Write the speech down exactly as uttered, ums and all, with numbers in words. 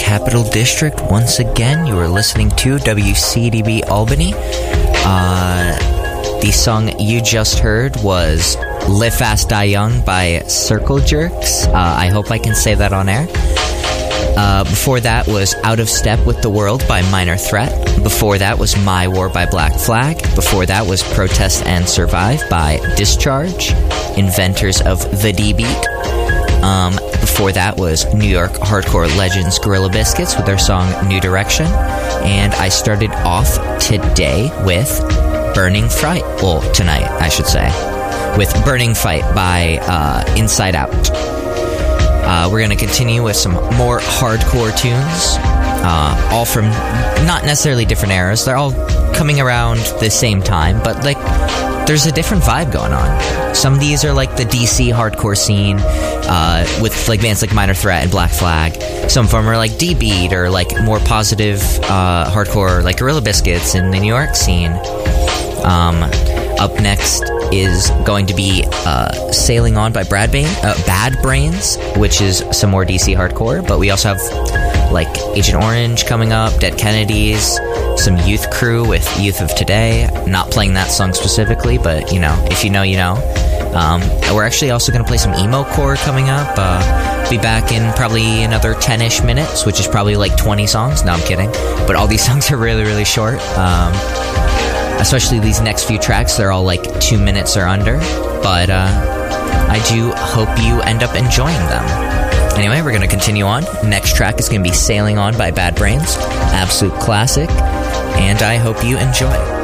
Capital District once again. You are listening to W C D B Albany. Uh, the song you just heard was Live Fast, Die Young by Circle Jerks. Uh, I hope I can say that on air. Uh, before that was Out of Step with the World by Minor Threat. Before that was My War by Black Flag. Before that was Protest and Survive by Discharge, inventors of the D-Beat. Um, before that was New York hardcore legends Gorilla Biscuits with their song New Direction. And I started off today with Burning Fright. Well, tonight, I should say. With Burning Fight by uh, Inside Out. Uh, we're going to continue with some more hardcore tunes, uh, all from not necessarily different eras. They're all coming around the same time, but like there's a different vibe going on. Some of these are like the D C hardcore scene, uh, with like bands like Minor Threat and Black Flag. Some of them are like D-Beat or like more positive uh, hardcore, like Gorilla Biscuits in the New York scene. Um, up next is going to be uh, Sailing On by Brad Bane, uh, Bad Brains, which is some more D C hardcore, but we also have like Agent Orange coming up, Dead Kennedys, some Youth Crew with Youth of Today. Not playing that song specifically, but you know, if you know, you know. Um, we're actually also going to play some emo core coming up. Uh, be back in probably another ten-ish minutes, which is probably like twenty songs. No, I'm kidding. But all these songs are really, really short. Um, especially these next few tracks, they're all like two minutes or under. But uh, I do hope you end up enjoying them. Anyway, we're going to continue on. Next track is going to be Sailing On by Bad Brains. Absolute classic. And I hope you enjoy.